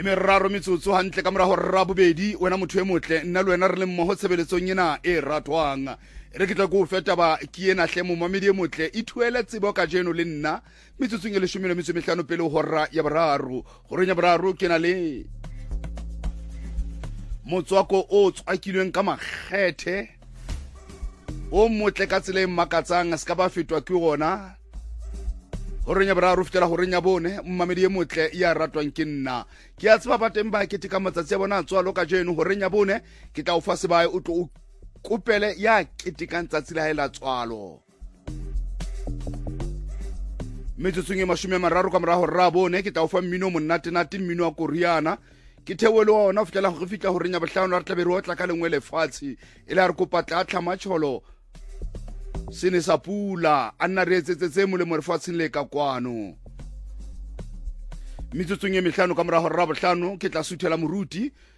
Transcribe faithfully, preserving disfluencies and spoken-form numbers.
e meraro metsotso hantle ka mora ho rra bobedi wena motho e motle nna le wena re le mmoho tshebeletsong ena e ratwang re ke tla go feta ba ke ena hle mo mamedi e motle e thuele tsebo ka jeno le nna metsotsong e le shome le metso mehlano pele ho rra ya boraro go renya boraro ke na le motswako o tswakilweng ka makgethe o motle ka tsela e makatsang ska ba fetwa ke ona ho renya boraro fetela ho renya bone mmamedi e motle ya ratwang ke nna ke a tseba bateng ba ke tika matsatsi a bona tswalo ka jeno ho renya bone ke tla o fa sebae o tlo kopele ya ketikang tsatsi la hela tswalo metsotsong e mashome a mararo ka mora ho rra bone ke tla o fa mmino monate nate mmino wa Koreana ke thewele ona o fitela go fitla ho renya bohlano re tlabe re otla ka lengwe lefatshe e le a re kopa tla tlhama tsholo sene sa pula a nna re etsetse molemo lefatsheng le ka kwano metsotsong e mehlano ka mora ho rra bohlano ke tla suthela moruti